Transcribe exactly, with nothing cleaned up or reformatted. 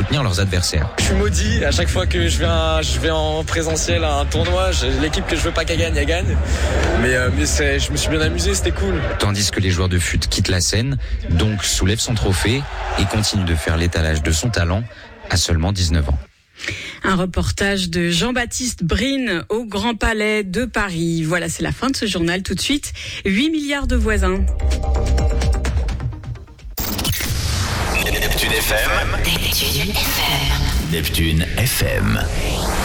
soutenir leurs adversaires. Je suis maudit, à chaque fois que je vais, je vais en présentiel à un tournoi, l'équipe que je veux pas qu'elle gagne, elle gagne. Mais, euh, mais c'est, je me suis bien amusé, c'était cool. Tandis que les joueurs de fut quittent la scène, donc soulève son trophée et continue de faire l'étalage de son talent à seulement dix-neuf ans. Un reportage de Jean-Baptiste Brine au Grand Palais de Paris. Voilà, c'est la fin de ce journal. Tout de suite, huit milliards de voisins. Neptune F M. Neptune F M. Neptune F M.